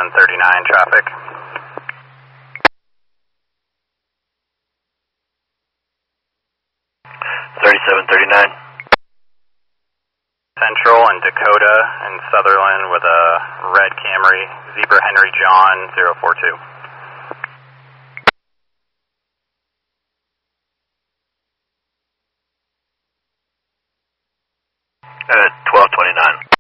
3739 traffic. Central and Dakota and Sutherland with a red Camry, Zebra Henry John 042. 1229.